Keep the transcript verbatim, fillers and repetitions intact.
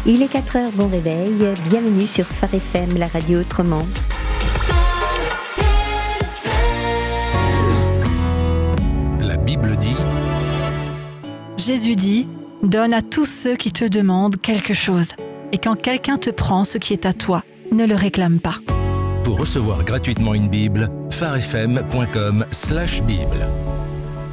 Il est quatre heures, bon réveil, bienvenue sur Phare F M, la radio autrement. La Bible dit... Jésus dit, donne à tous ceux qui te demandent quelque chose. Et quand quelqu'un te prend ce qui est à toi, ne le réclame pas. Pour recevoir gratuitement une Bible, pharefm point com slash Bible.